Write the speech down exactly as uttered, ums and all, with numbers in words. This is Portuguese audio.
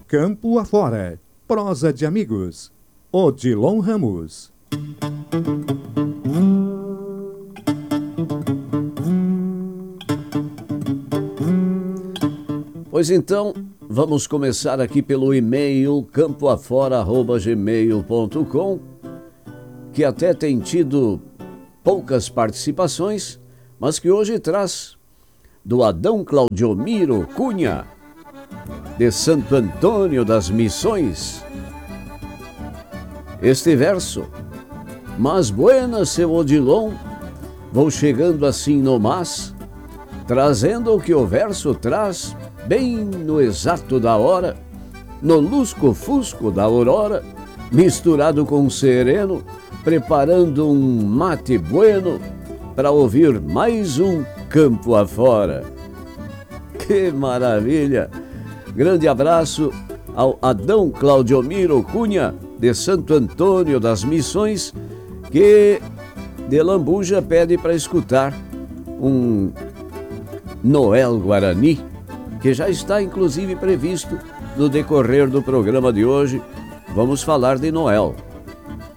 Campo Afora. Prosa de amigos. Odilon Ramos. Pois então, vamos começar aqui pelo e-mail campoafora arroba gmail ponto com, que até tem tido poucas participações, mas que hoje traz do Adão Claudiomiro Cunha, de Santo Antônio das Missões, este verso: mas buenas, seu Odilon, vou chegando assim no mas, trazendo o que o verso traz, bem no exato da hora, no lusco-fusco da aurora, misturado com sereno, preparando um mate bueno para ouvir mais um Campo Afora. Que maravilha! Grande abraço ao Adão Claudiomiro Cunha, de Santo Antônio das Missões, que de Lambuja pede para escutar um Noel Guarani, que já está inclusive previsto no decorrer do programa de hoje. Vamos falar de Noel.